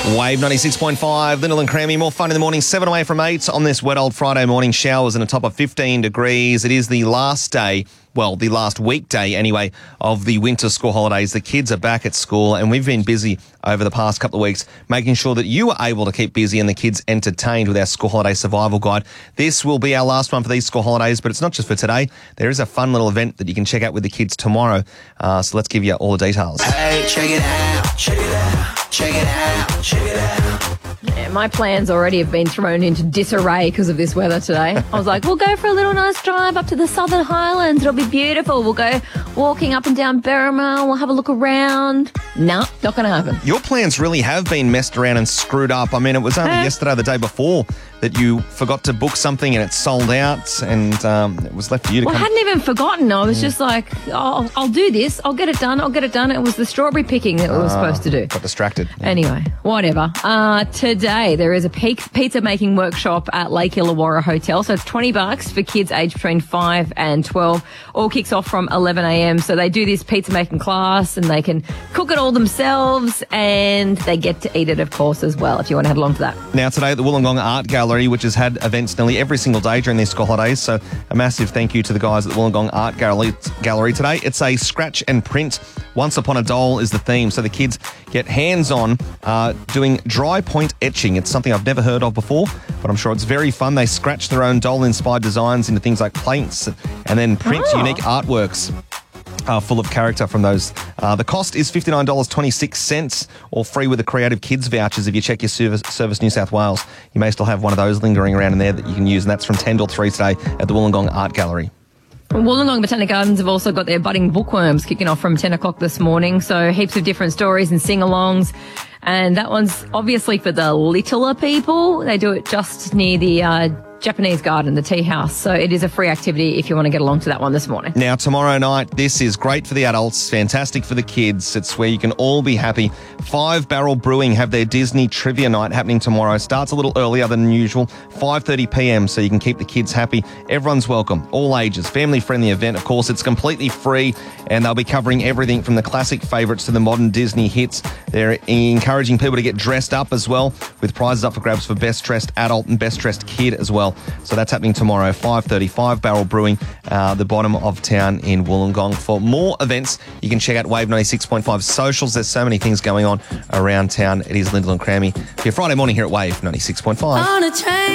Wave 96.5, Lyndall and Crammy. More fun in the morning, 7 away from 8 on this wet old Friday morning. Showers and a top of 15 degrees. It is the last day, well, the last weekday anyway, of the winter school holidays. The kids are back at school and we've been busy over the past couple of weeks making sure that you are able to keep busy and the kids entertained with our school holiday survival guide. This will be our last one for these school holidays, but it's not just for today. There is a fun little event that you can check out with the kids tomorrow. So let's give you all the details. Hey, check it out, check it out, check it out, check it out. Yeah, my plans already have been thrown into disarray because of this weather today. I was like, we'll go for a little nice drive up to the Southern Highlands. It'll be beautiful. We'll go walking up and down Berrimah. We'll have a look around. No, not going to happen. Your plans really have been messed around and screwed up. I mean, it was only yesterday or the day before that you forgot to book something and it sold out and it was left for you to Well, come. I hadn't even forgotten. I was just like, oh, I'll do this. I'll get it done. I'll get it done. It was the strawberry picking that we were supposed to do. Got distracted. Anyway, whatever. Today there is a pizza making workshop at Lake Illawarra Hotel. So it's $20 for kids aged between 5 and 12. All kicks off from 11 a.m. So they do this pizza making class and they can cook it all themselves and they get to eat it, of course, as well, if you want to head along to that. Now today at the Wollongong Art Gallery, which has had events nearly every single day during these school holidays. So a massive thank you to the guys at the Wollongong Art Gallery today. It's a scratch and print. Once Upon a Doll is the theme. So the kids get hands-on doing dry point etching. It's something I've never heard of before, but I'm sure it's very fun. They scratch their own doll-inspired designs into things like plates and then print unique artworks full of character from those. The cost is $59.26 or free with the Creative Kids vouchers if you check your Service New South Wales. You may still have one of those lingering around in there that you can use, and that's from 10 till 3 today at the Wollongong Art Gallery. Wollongong Botanic Gardens have also got their budding bookworms kicking off from 10 o'clock this morning. So heaps of different stories and sing-alongs. And that one's obviously for the littler people. They do it just near the Japanese garden, the tea house. So it is a free activity if you want to get along to that one this morning. Now, tomorrow night, this is great for the adults, fantastic for the kids. It's where you can all be happy. 5 Barrel Brewing have their Disney Trivia Night happening tomorrow. Starts a little earlier than usual, 5:30 p.m, so you can keep the kids happy. Everyone's welcome, all ages, family-friendly event. Of course, it's completely free, and they'll be covering everything from the classic favourites to the modern Disney hits. They're encouraging people to get dressed up as well, with prizes up for grabs for Best Dressed Adult and Best Dressed Kid as well. So that's happening tomorrow, 5:30, 5 Barrel Brewing, the bottom of town in Wollongong. For more events, you can check out Wave 96.5 socials. There's so many things going on around town. It is Lyndall and Crammy for your Friday morning here at Wave 96.5. On a train.